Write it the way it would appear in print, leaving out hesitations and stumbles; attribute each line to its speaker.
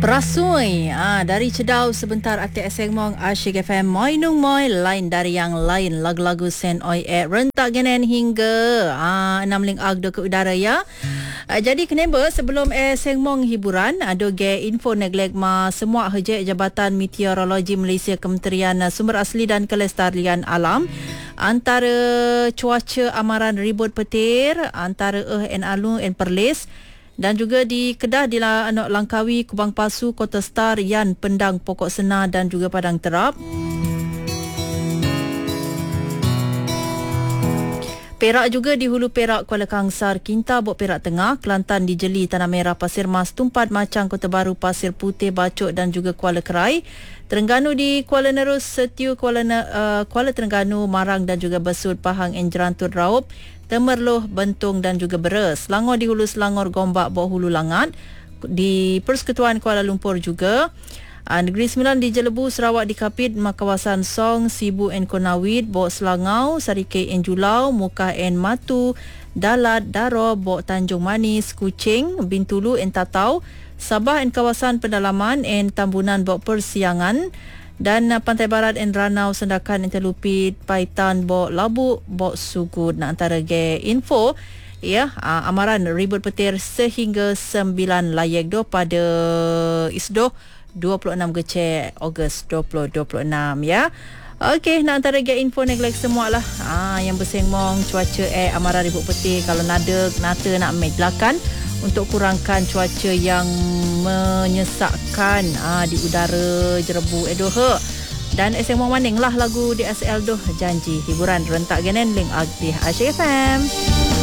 Speaker 1: Perasui dari Cedau sebentar aktif Sengmong Asyik FM Moi Nung Moi lain dari yang lain lagu-lagu Sen Oi rentak genen hingga 6 ling agdo ke udara ya. Jadi kenapa sebelum Sengmong hiburan ada info neglek semua hejek Jabatan Meteorologi Malaysia Kementerian Sumber Asli dan Kelestarian Alam antara cuaca amaran ribut petir antara en Alung en Perlis dan juga di Kedah di Langkawi, Kubang Pasu, Kota Star, Yan, Pendang, Pokok Senar dan juga Padang Terap. Perak juga di Hulu Perak, Kuala Kangsar, Kinta, Bok Perak Tengah, Kelantan di Jeli, Tanah Merah, Pasir Mas, Tumpat, Macang, Kota Baru, Pasir Putih, Bacok dan juga Kuala Kerai. Terengganu di Kuala Nerus, Setiu, Kuala Terengganu, Marang dan juga Besut, Pahang, Enjerantud, Raup, Temerloh, Bentong dan juga Beres. Selangor di Hulu Selangor, Gombak, Bok Hulu Langat. Di Persekutuan Kuala Lumpur juga. Negeri Sembilan di Jelebu, Sarawak di Kapit, kawasan Song, Sibu en Konawit, Bok Selangau, Sarike en Julau, Mukah en Matu, Dalat, Daro, Bok Tanjung Manis, Kuching, Bintulu en Tatau, Sabah en kawasan Pendalaman en Tambunan, Bok Persiangan, dan Pantai Barat en Ranau, Sendakan en Telupit, Paitan, Bok Labuk, Bok Sugud. Antara info amaran ribut petir sehingga 9 layak pada Isdoh 26 Gecek Ogos 2026 ya. Okey, nak antara info neglek semualah yang bersengmong cuaca amaran ribut petir kalau nada nak medlakan untuk kurangkan cuaca yang menyesakkan di udara jerebu edoh. Dan sengmong maning lah lagu DSL doh janji hiburan rentak genen link di Asyik FM.